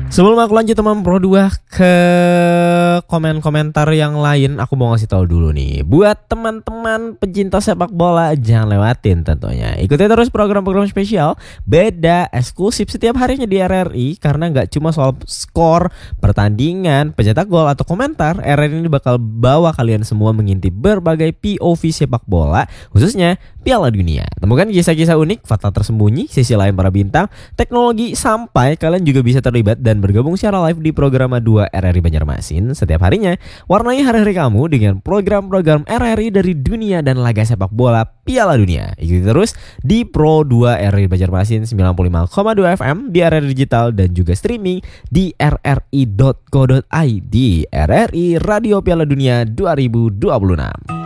Sebelum aku lanjut teman Pro 2 ke komentar yang lain, aku mau ngasih tahu dulu nih, buat teman-teman pecinta sepak bola jangan lewatin tentunya. Ikuti terus program-program spesial beda eksklusif setiap harinya di RRI, karena nggak cuma soal skor, pertandingan, pencetak gol atau komentar. RRI ini bakal bawa kalian semua mengintip berbagai POV sepak bola, khususnya Piala Dunia. Temukan kisah-kisah unik, fakta tersembunyi, sisi lain para bintang, teknologi, sampai kalian juga bisa terlibat dan bergabung secara live di program 2 RRI Banjarmasin setiap harinya. Warnai hari-hari kamu dengan program-program RRI dari dunia dan laga sepak bola Piala Dunia. Ikuti terus di Pro 2 RRI Banjarmasin 95,2 FM di RRI Digital dan juga streaming di rri.co.id. RRI Radio Piala Dunia 2026.